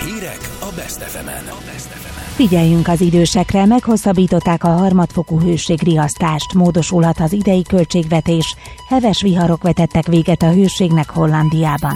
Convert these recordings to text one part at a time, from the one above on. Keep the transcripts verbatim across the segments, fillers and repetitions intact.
Hírek a Best ef emen. Figyeljünk az idősekre, meghosszabbították a harmadfokú hőségriasztást, módosulhat az idei költségvetés, heves viharok vetettek véget a hőségnek Hollandiában.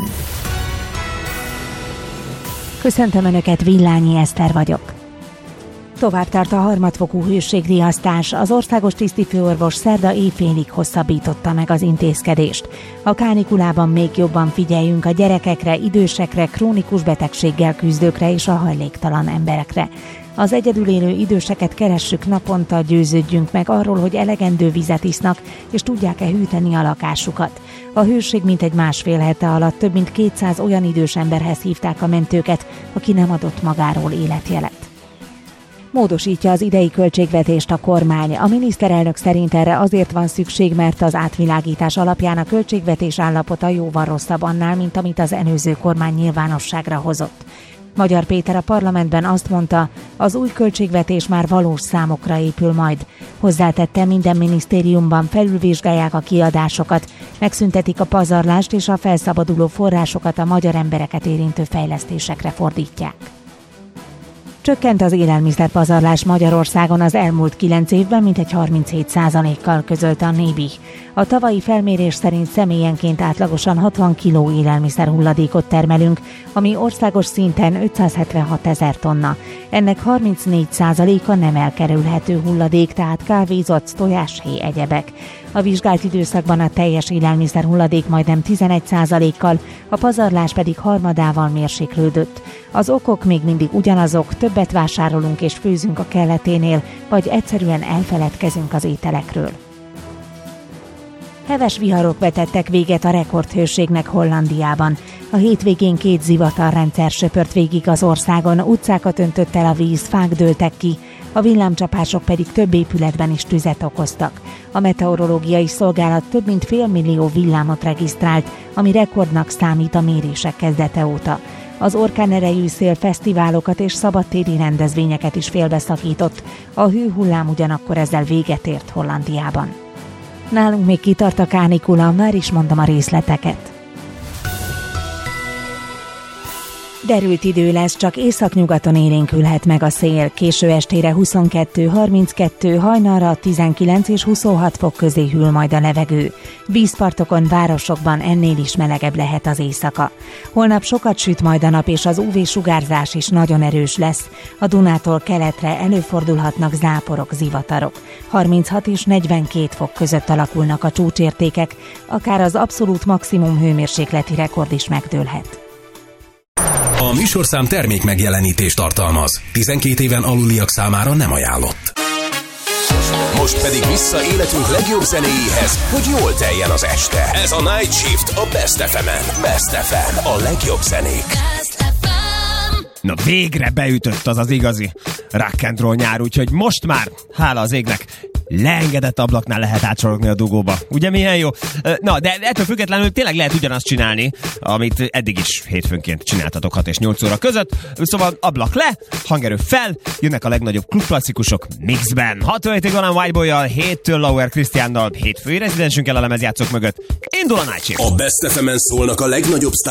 Köszöntöm Önöket, Villányi Eszter vagyok. Tovább tart a harmadfokú hőségriasztás, az országos tisztifőorvos szerda éjfélig hosszabbította meg az intézkedést. A kánikulában még jobban figyeljünk a gyerekekre, idősekre, krónikus betegséggel küzdőkre és a hajléktalan emberekre. Az egyedül élő időseket keressük naponta, győződjünk meg arról, hogy elegendő vizet isznak, és tudják-e hűteni a lakásukat. A hőség mintegy másfél hete alatt több mint kétszáz olyan idős emberhez hívták a mentőket, aki nem adott magáról életjelet. Módosítja az idei költségvetést a kormány. A miniszterelnök szerint erre azért van szükség, mert az átvilágítás alapján a költségvetés állapota jóval rosszabb annál, mint amit az előző kormány nyilvánosságra hozott. Magyar Péter a parlamentben azt mondta, az új költségvetés már valós számokra épül majd. Hozzátette, minden minisztériumban felülvizsgálják a kiadásokat, megszüntetik a pazarlást és a felszabaduló forrásokat a magyar embereket érintő fejlesztésekre fordítják. Csökkent az élelmiszerpazarlás Magyarországon az elmúlt kilenc évben mintegy harminchét százalékkal, közölte a Nébi. A tavalyi felmérés szerint személyenként átlagosan hatvan kiló élelmiszer hulladékot termelünk, ami országos szinten ötszázhetvenhat ezer tonna. Ennek harmincnégy százaléka nem elkerülhető hulladék, tehát kávézott, tojáshéj, egyebek. A vizsgált időszakban a teljes élelmiszer hulladék majdnem tizenegy százalékkal, a pazarlás pedig harmadával mérséklődött. Az okok még mindig ugyanazok, többet vásárolunk és főzünk a kelleténél, vagy egyszerűen elfeledkezünk az ételekről. Heves viharok vetettek véget a rekordhőségnek Hollandiában. A hétvégén két zivatarrendszer söpört végig az országon, utcákat öntött el a víz, fák dőltek ki, a villámcsapások pedig több épületben is tüzet okoztak. A meteorológiai szolgálat több mint félmillió villámot regisztrált, ami rekordnak számít a mérések kezdete óta. Az orkánerejű szél fesztiválokat és szabadtéri rendezvényeket is félbeszakított, a hőhullám ugyanakkor ezzel véget ért Hollandiában. Nálunk még kitart a kánikula, már is mondom a részleteket. Derült idő lesz, csak északnyugaton élénkülhet meg a szél. Késő estére huszonkettő harminckettő, hajnalra tizenkilenc és huszonhat fok közé hűl majd a levegő. Vízpartokon, városokban ennél is melegebb lehet az éjszaka. Holnap sokat süt majd a nap, és az ú vé-sugárzás is nagyon erős lesz. A Dunától keletre előfordulhatnak záporok, zivatarok. harminchat és negyvenkét fok között alakulnak a csúcsértékek, akár az abszolút maximum hőmérsékleti rekord is megdőlhet. A műsorszám termék megjelenítést tartalmaz. tizenkét éven aluliak számára nem ajánlott. Most pedig vissza életünk legjobb zenéjéhez, hogy jól teljen az este. Ez a Night Shift a Best ef emen. Best ef em, a legjobb zenék. Na végre beütött az az igazi rock and roll nyár, úgyhogy most már, hála az égnek, leengedett ablaknál lehet átsorogni a dugóba. Ugye milyen jó? Na, de ettől függetlenül tényleg lehet ugyanazt csinálni, amit eddig is hétfőnként csináltatok hat és nyolc óra között. Szóval ablak le, hangerő fel, jönnek a legnagyobb klubklasszikusok mixben. hatvanhétig van a Whiteboy-jal, héttől Lauer Krisztiánnal, hétfői rezidensünkkel a lemezjátszók mögött. Indul a Night Shift. A Best ef emen szólnak a legnagyobb